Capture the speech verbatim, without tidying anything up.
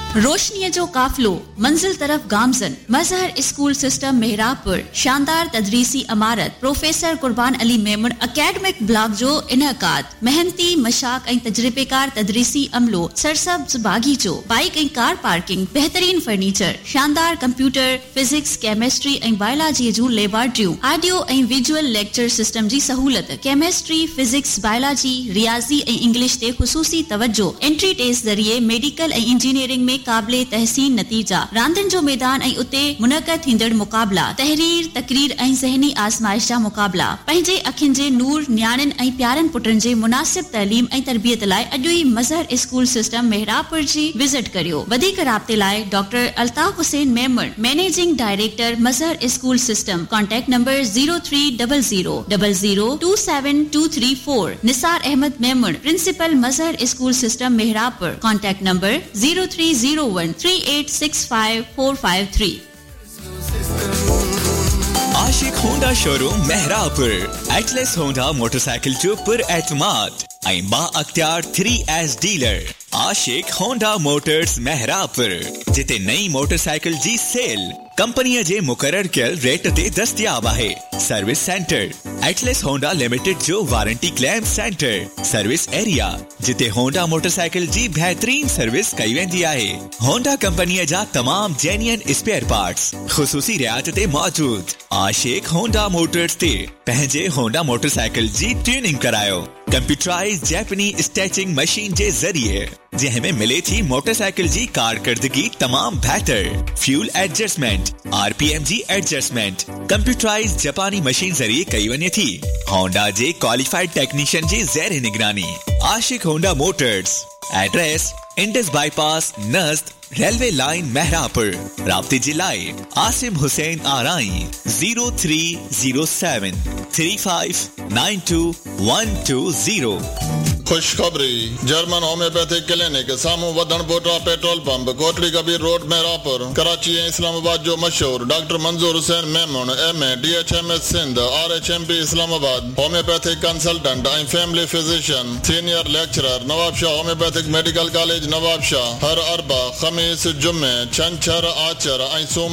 रोशनीअ जो काफ़िलो मंजिल तरफ़ गामज़न मज़हर स्कूल सिस्टम मेहराबपुर शानदार तदरीसी इमारत प्रोफेसर कुर्बान अली मेमन अकेडमिक ब्लॉक जो इनकाद मेहनती मशाक ऐं तजरिबेकार तदरीसी अमलो सरसब्ज बागीचो बाइक ऐं कार पार्किंग बेहतरीन फर्नीचर शानदार कंप्यूटर फिजिक्स केमिस्ट्री ऐं बायोलॉजी जूं लेबोरेटरियूं ऑडियो ऐं विजुअल लेक्चर सिस्टम जी सहूलत केमिस्ट्री फिजिक्स बायोलॉजी रियाज़ी ऐं इंग्लिश ते ख़ुसूसी तवज्जो एंट्री टेस्ट ज़रिए मेडिकल ऐं इंजीनियरिंग में काबिले तहसीन नतीजा रांदिन जो मैदान ऐं उते मुनक़द थींदड़ मुकाबला तहरीर तकरीर ऐं ज़हनी आज़माइश जा मुकाबला पंहिंजे अखियुनि जे नूर न्याणियुनि ऐं प्यारनि पुटनि जे मुनासिब तइलीम ऐं तरबियत लाइ अॼु ई मज़हर स्कूल सिस्टम मेहराबपुर जी विज़िट करियो वधीक राब्ते लाइ doctor Altaf Hussain Memon managing director Mazhar school system contact number zero three double zero double zero two seven two three four Nisar Ahmad Memon principal Mazhar school system मेहराबपुर contact number zero three zero one three eight six five four five three. आशिक Honda showroom मेहराबपुर Atlas Honda motorcycle जो पुर एतमाद ऐं बा अख्तियार three S dealer आशिक Honda Motors मेहराबपुर जिते नई motorcycle जी sale company जे मुकर्रर कयल रेट ते दस्तयाब है। Service centre Atlas Honda limited जो warranty claim centre service area जिते होंडा मोटरसाइकिल जी बेहतरीन सर्विस कई वेंदी आहे। होंडा कंपनी जा तमाम जेन्युइन स्पेयर पार्ट्स ख़ुसूसी रियायत ते मौजूद। आशिक होंडा मोटर्स ते पंहिंजे होंडा मोटरसाइकिल जी ट्यूनिंग करायो कंप्यूटराइज जैपनी स्टैचिंग मशीन जे जरिए जंहिंमें मिले थी मोटरसाइकिल जी कारकर्दगी तमाम बेहतर फ्यूल एडजस्टमेंट आरपीएम जी एडजस्टमेंट कंप्यूटराइज जापानी मशीन जरिए कई वने थी। होंडा जे क्वालिफाइड टेक्नीशियन जी ज़ेर निगरानी आशिक Honda Motors address Indus bypass नज़द railway line मेहराबपुर राब्ते जिलाए Asim Hussain आराई zero three zero seven three five nine two one two zero. खुशखबरी जर्मन होम्योपैथिक क्लिनिक सामू वधन बोटा petrol pump Kotri Kabir road Mehrabpur Karachi ऐं इस्लामाबाद जो मशहूर डॉक्टर मंजूर Hussain Memon M A D H M S Sindh R H M P Islamabad homeopathic consultant ऐं family physician senior lecturer Nawab Shah homeopathic medical college Nawab Shah हर अरबा खमीस जुम्मे छंछर आचर ऐं सूमर